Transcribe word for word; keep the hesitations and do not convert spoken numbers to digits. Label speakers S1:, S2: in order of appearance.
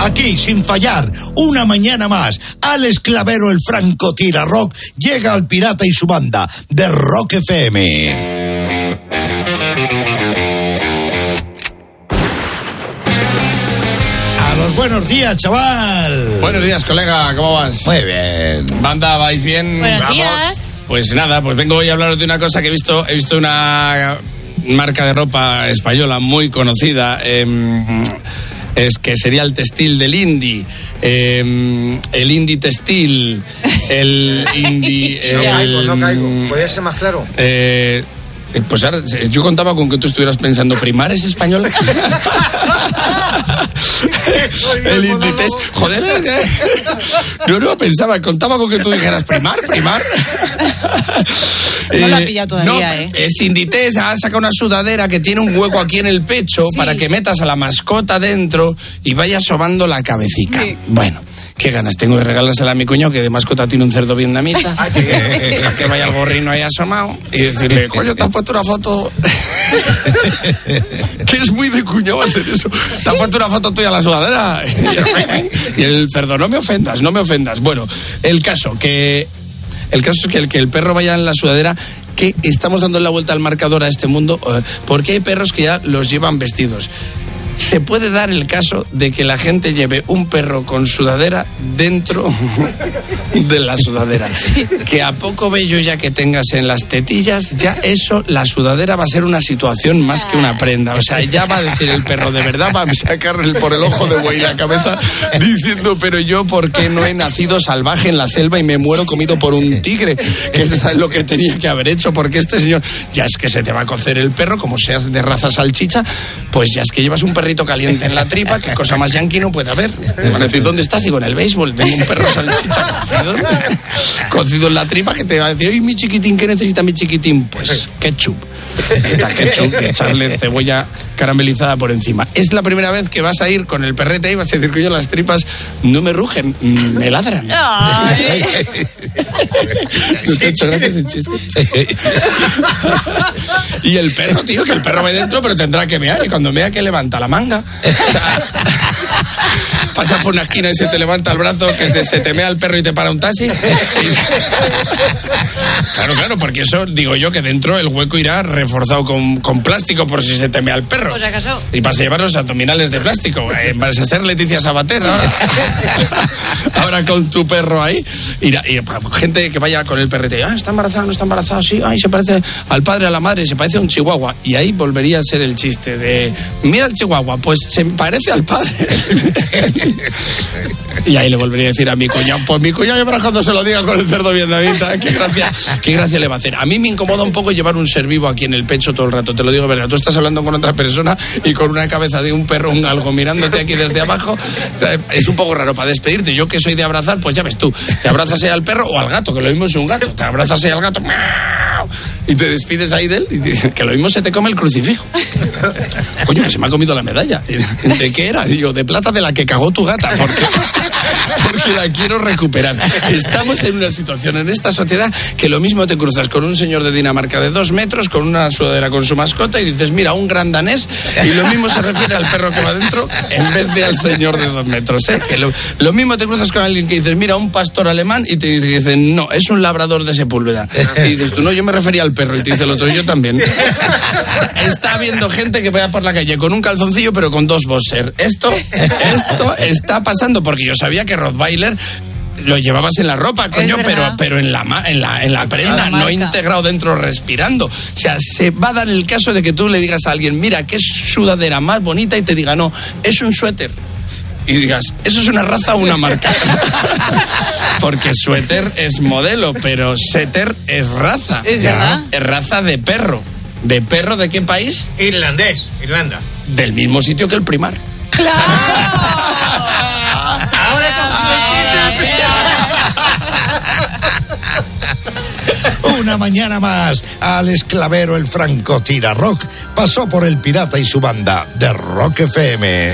S1: aquí sin fallar, una mañana más, Alex Clavero, el francotira rock, llega al Pirata y su banda de Rock F M. Buenos días, chaval.
S2: Buenos días, colega, ¿cómo vas?
S1: Muy bien.
S2: Banda, ¿vais bien?
S3: Buenos
S2: Vamos.
S3: días.
S2: Pues nada, pues vengo hoy a hablaros de una cosa que he visto. He visto una marca de ropa española muy conocida, eh, es que sería el textil del indie, eh, el indie textil, el indie...
S4: No
S2: el,
S4: caigo, no caigo. ¿Podría ser más claro?
S2: Eh, pues ahora, yo contaba con que tú estuvieras pensando, ¿Primar es español? El Inditex, joder, ¿eh? No, no, pensaba, contaba con que tú dijeras Primar, Primar.
S3: No lo ha pillado todavía,
S2: no,
S3: ¿eh?
S2: Es Inditex, ha sacado una sudadera que tiene un hueco aquí en el pecho, sí, para que metas a la mascota dentro y vayas sobando la cabecita. Sí. Bueno, qué ganas tengo de regalársela a mi cuñado, que de mascota tiene un cerdo vietnamita. Ay, que, que vaya el gorrino ahí asomado y decirle, coño, te has puesto una foto. Que es muy de cuñado hacer eso. Te has puesto una foto tuya a la sudadera. Y el cerdo, no me ofendas, no me ofendas. Bueno, el caso, que el caso es que el que el perro vaya en la sudadera, que estamos dando la vuelta al marcador a este mundo, porque hay perros que ya los llevan vestidos. Se puede dar el caso de que la gente lleve un perro con sudadera dentro de la sudadera. Que a poco vello ya que tengas en las tetillas, ya eso, la sudadera va a ser una situación más que una prenda. O sea, ya va a decir el perro, de verdad va a sacarle por el ojo de buey la cabeza diciendo, pero yo, ¿por qué no he nacido salvaje en la selva y me muero comido por un tigre? Que eso es lo que tenía que haber hecho, porque este señor, ya es que se te va a cocer el perro, como seas de raza salchicha, pues ya es que llevas un perro caliente en la tripa, que cosa más yanqui no puede haber. Te van a decir, ¿dónde estás? Digo, en el béisbol, tengo un perro salchicha cocido, cocido en la tripa, que te va a decir, oye, mi chiquitín, ¿qué necesita mi chiquitín? Pues ketchup. Está ketchup, y echarle cebolla caramelizada por encima. Es la primera vez que vas a ir con el perrete y vas a decir, coño, las tripas no me rugen, me ladran.
S3: Ay.
S2: ¿No te ha hecho gracia ese chiste? Y el perro, tío, que el perro va dentro, pero tendrá que mear, y cuando mea que levanta la manga. Pasa por una esquina y se te levanta el brazo, que te, se te mea el perro y te para un taxi. Claro, claro, porque eso, digo yo, que dentro el hueco irá reforzado con, con plástico por si se te mea el perro.
S3: Pues acaso.
S2: Y vas a llevar los abdominales de plástico. Eh, vas a ser Leticia Sabater ahora. Ahora con tu perro ahí. Y, y gente que vaya con el perrete, ah, está embarazada, no está embarazada, sí, ay, se parece al padre, a la madre, se parece a un chihuahua. Y ahí volvería a ser el chiste de, mira el chihuahua, pues se parece al padre. Y ahí le volvería a decir a mi cuñado, pues mi cuñado ya cuando se lo diga con el cerdo vietnamita, qué gracia, qué gracia le va a hacer. A mí me incomoda un poco llevar un ser vivo aquí en el pecho todo el rato, te lo digo verdad. Tú estás hablando con otra persona y con una cabeza de un perro, un algo mirándote aquí desde abajo, es un poco raro para despedirte. Yo que soy de abrazar, pues ya ves tú, te abrazas al perro o al gato, que lo mismo es un gato, te abrazas al gato y te despides ahí de él y te, que lo mismo se te come el crucifijo. Coño, que se me ha comido la medalla. ¿De qué era? Digo, de plata, de la que cagó tu gata, porque, porque la quiero recuperar. Estamos en una situación en esta sociedad que lo mismo te cruzas con un señor de Dinamarca de dos metros, con una sudadera con su mascota y dices, mira, un gran danés, y lo mismo se refiere al perro que va dentro en vez de al señor de dos metros, ¿eh? Que lo, lo mismo te cruzas con alguien que dices, mira, un pastor alemán, y te dicen, no, es un labrador de Sepúlveda. Y dices tú, no, yo me refería al perro, y te dice el otro, yo también. Está habiendo gente que vaya por la calle con un calzoncillo pero con dos boxers. Esto, esto está pasando, porque yo sabía que Rottweiler lo llevabas en la ropa, coño, pero, pero en la en la, en la prenda, no integrado dentro respirando. O sea, se va a dar el caso de que tú le digas a alguien, mira, qué sudadera más bonita, y te diga, no, es un suéter. Y digas, ¿eso es una raza o una marca? Porque suéter es modelo, pero setter es raza.
S3: ¿Es verdad?
S2: Es raza de perro. ¿De perro de qué país?
S4: Irlandés, Irlanda.
S2: Del mismo sitio que el Primar.
S3: ¡Claro!
S4: Ahora con el chiste.
S1: Una mañana más, Alex Clavero, el francotira rock, pasó por el Pirata y su banda de Rock F M.